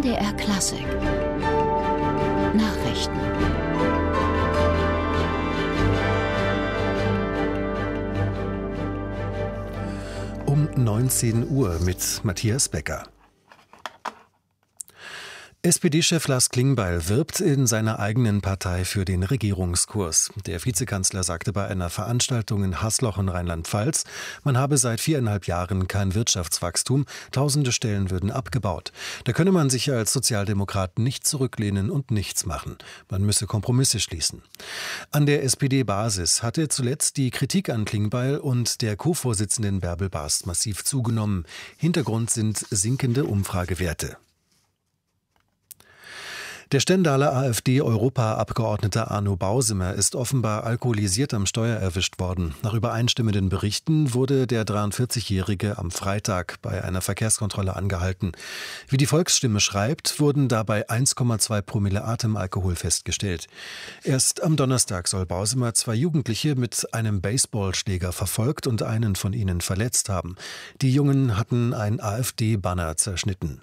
MDR Klassik Nachrichten. Um 19 Uhr mit Matthias Becker. SPD-Chef Lars Klingbeil wirbt in seiner eigenen Partei für den Regierungskurs. Der Vizekanzler sagte bei einer Veranstaltung in Hasloch in Rheinland-Pfalz, man habe seit 4,5 Jahren kein Wirtschaftswachstum, tausende Stellen würden abgebaut. Da könne man sich als Sozialdemokrat nicht zurücklehnen und nichts machen. Man müsse Kompromisse schließen. An der SPD-Basis hatte zuletzt die Kritik an Klingbeil und der Co-Vorsitzenden Bärbel Bast massiv zugenommen. Hintergrund sind sinkende Umfragewerte. Der Stendaler AfD-Europaabgeordnete Arno Bausemer ist offenbar alkoholisiert am Steuer erwischt worden. Nach übereinstimmenden Berichten wurde der 43-Jährige am Freitag bei einer Verkehrskontrolle angehalten. Wie die Volksstimme schreibt, wurden dabei 1,2 Promille Atemalkohol festgestellt. Erst am Donnerstag soll Bausemer 2 Jugendliche mit einem Baseballschläger verfolgt und einen von ihnen verletzt haben. Die Jungen hatten ein AfD-Banner zerschnitten.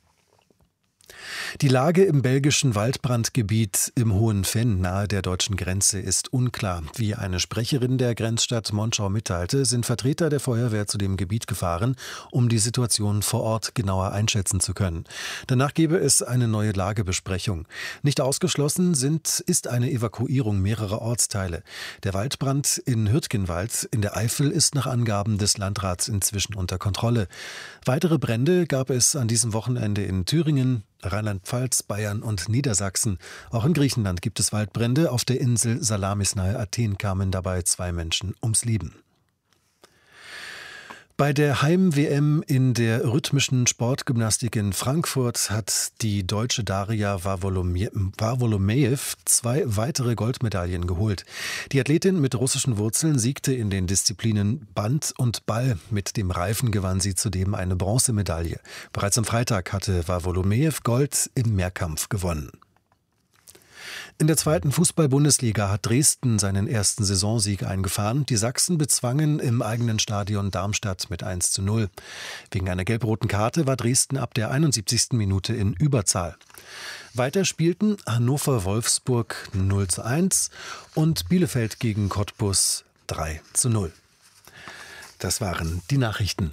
Die Lage im belgischen Waldbrandgebiet im Hohen Venn nahe der deutschen Grenze ist unklar. Wie eine Sprecherin der Grenzstadt Monschau mitteilte, sind Vertreter der Feuerwehr zu dem Gebiet gefahren, um die Situation vor Ort genauer einschätzen zu können. Danach gebe es eine neue Lagebesprechung. Nicht ausgeschlossen ist eine Evakuierung mehrerer Ortsteile. Der Waldbrand in Hürtgenwald in der Eifel ist nach Angaben des Landrats inzwischen unter Kontrolle. Weitere Brände gab es an diesem Wochenende in Thüringen, Rheinland-Pfalz, Bayern und Niedersachsen. Auch in Griechenland gibt es Waldbrände. Auf der Insel Salamis nahe Athen kamen dabei 2 Menschen ums Leben. Bei der Heim-WM in der rhythmischen Sportgymnastik in Frankfurt hat die deutsche Daria Wawolomejew 2 weitere Goldmedaillen geholt. Die Athletin mit russischen Wurzeln siegte in den Disziplinen Band und Ball. Mit dem Reifen gewann sie zudem eine Bronzemedaille. Bereits am Freitag hatte Wawolomejew Gold im Mehrkampf gewonnen. In der 2. Fußball-Bundesliga hat Dresden seinen ersten Saisonsieg eingefahren. Die Sachsen bezwangen im eigenen Stadion Darmstadt mit 1:0. Wegen einer gelb-roten Karte war Dresden ab der 71. Minute in Überzahl. Weiter spielten Hannover-Wolfsburg 0:1 und Bielefeld gegen Cottbus 3:0. Das waren die Nachrichten.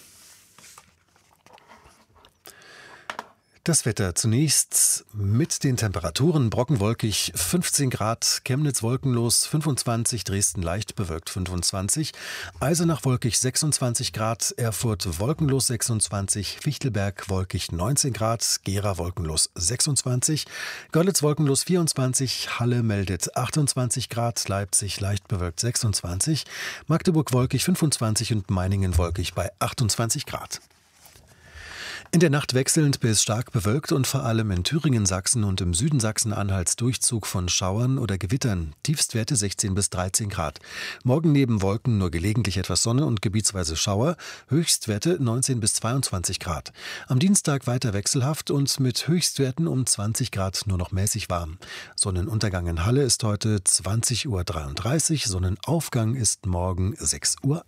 Das Wetter zunächst mit den Temperaturen: Brockenwolkig 15 Grad, Chemnitz wolkenlos 25, Dresden leicht bewölkt 25, Eisenach wolkig 26 Grad, Erfurt wolkenlos 26, Fichtelberg wolkig 19 Grad, Gera wolkenlos 26, Görlitz wolkenlos 24, Halle meldet 28 Grad, Leipzig leicht bewölkt 26, Magdeburg wolkig 25 und Meiningen wolkig bei 28 Grad. In der Nacht wechselnd bis stark bewölkt und vor allem in Thüringen, Sachsen und im Süden Sachsen-Anhalts Durchzug von Schauern oder Gewittern. Tiefstwerte 16 bis 13 Grad. Morgen neben Wolken nur gelegentlich etwas Sonne und gebietsweise Schauer. Höchstwerte 19 bis 22 Grad. Am Dienstag weiter wechselhaft und mit Höchstwerten um 20 Grad nur noch mäßig warm. Sonnenuntergang in Halle ist heute 20:33 Uhr. Sonnenaufgang ist morgen 6:01 Uhr.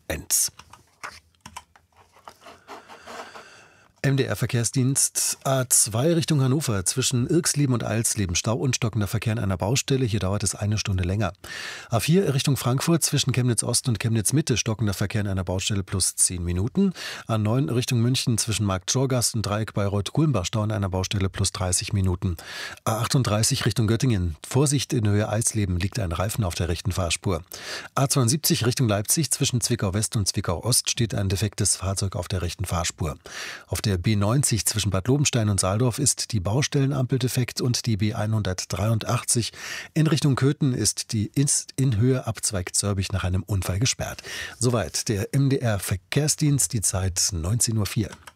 MDR-Verkehrsdienst A2 Richtung Hannover zwischen Irxleben und Eilsleben. Stau und stockender Verkehr an einer Baustelle. Hier dauert es 1 Stunde länger. A4 Richtung Frankfurt zwischen Chemnitz Ost und Chemnitz Mitte. Stockender Verkehr an einer Baustelle plus 10 Minuten. A9 Richtung München zwischen Markt-Schorgast und Dreieck Bayreuth-Kulmbach. Stau an einer Baustelle plus 30 Minuten. A38 Richtung Göttingen. Vorsicht, in Höhe Eilsleben liegt ein Reifen auf der rechten Fahrspur. A72 Richtung Leipzig zwischen Zwickau West und Zwickau Ost steht ein defektes Fahrzeug auf der rechten Fahrspur. Auf der B90 zwischen Bad Lobenstein und Saaldorf ist die Baustellenampel defekt und die B183 in Richtung Köthen ist in Höhe Abzweig Zörbich nach einem Unfall gesperrt. Soweit der MDR-Verkehrsdienst, die Zeit 19:04 Uhr.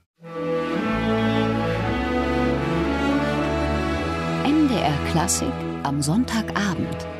MDR Klassik am Sonntagabend.